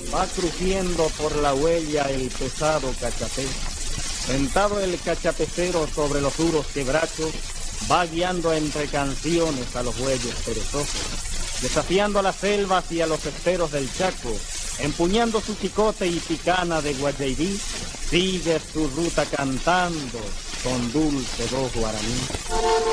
Va crujiendo por la huella el pesado cachapé. Sentado el cachapecero sobre los duros quebrachos, va guiando entre canciones a los bueyes perezosos, desafiando a las selvas y a los esteros del Chaco, empuñando su chicote y picana de Guayabirí, sigue su ruta cantando con dulce voz guaraní.